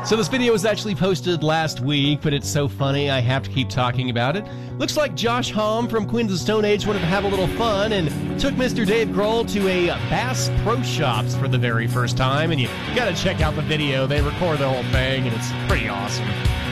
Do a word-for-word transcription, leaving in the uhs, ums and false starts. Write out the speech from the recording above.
So this video was actually posted last week, but it's so funny I have to keep talking about it. Looks like Josh Homme from Queens of the Stone Age wanted to have a little fun and took Mister Dave Grohl to a Bass Pro Shops for the very first time. And you gotta check out the video. They record the whole thing, and it's pretty awesome.